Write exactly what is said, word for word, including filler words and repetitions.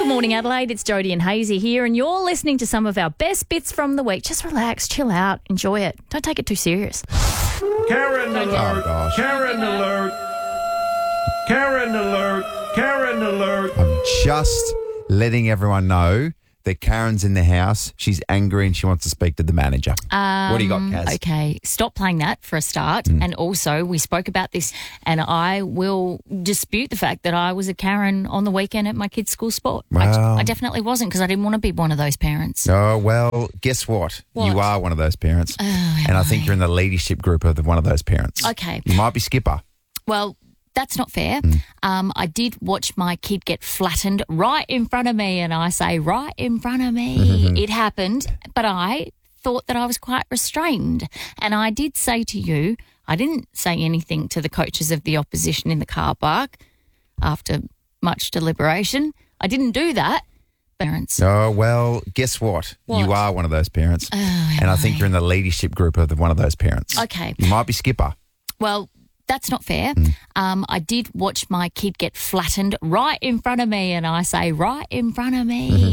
Morning Adelaide, it's Jodie and Hazy here, and you're listening to some of our best bits from the week. Just relax, chill out, enjoy it. Don't take it too serious. Karen alert! gosh. Karen alert! Karen alert! Karen alert! I'm just letting everyone know that Karen's in the house. She's angry and she wants to speak to the manager. Um, what do you got, Kaz? Okay, stop playing that for a start. Mm. And also, we spoke about this, and I will dispute the fact that I was a Karen on the weekend at my kid's school sport. Wow. I, I definitely wasn't, because I didn't want to be one of those parents. Oh, well, guess what? What? You are one of those parents. Oh, and I am think I? you're in the leadership group of the, one of those parents. Okay. You might be skipper. Well, that's not fair. Mm. Um, I did watch my kid get flattened right in front of me, and I say right in front of me. It happened, but I thought that I was quite restrained. And I did say to you, I didn't say anything to the coaches of the opposition in the car park after much deliberation. I didn't do that. Parents. Oh, well, guess what? What? You are one of those parents. Oh, am and I think I? you're in the leadership group of the, one of those parents. Okay. You might be skipper. Well, that's not fair. Mm. Um, I did watch my kid get flattened right in front of me, and I say right in front of me.